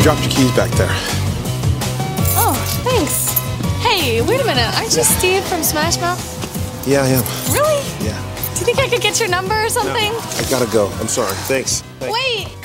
dropped your keys back there. Oh, thanks. Hey, wait a minute. Aren't you Steve from Smash Mouth? Yeah, I am. Really? Yeah. Do you think I could get your number or something? No, I gotta go. I'm sorry. Thanks. Wait!